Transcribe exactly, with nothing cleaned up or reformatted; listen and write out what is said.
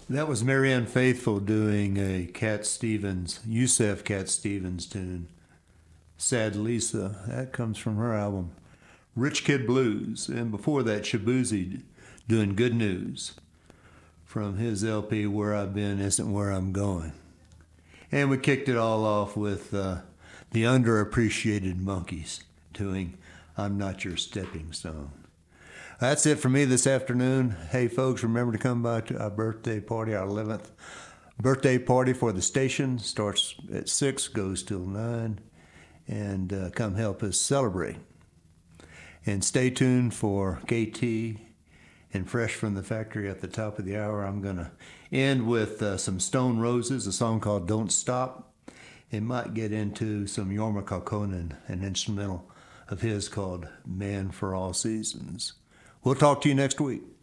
That was Marianne Faithfull doing a Cat Stevens, Yusef Cat Stevens tune. Sad Lisa. That comes from her album Rich Kid Blues. And before that, Shabuzi doing Good News from his L P Where I've Been Isn't Where I'm Going. And we kicked it all off with uh, the underappreciated Monkees doing I'm Not Your Stepping Stone. That's it for me this afternoon. Hey, folks, remember to come by to our birthday party, our eleventh birthday party for the station. Starts at six, goes till nine, and uh, come help us celebrate. And stay tuned for K T and Fresh from the Factory at the top of the hour. I'm going to end with uh, some Stone Roses, a song called Don't Stop. It might get into some Jorma Kaukonen, an instrumental of his called Man for All Seasons. We'll talk to you next week.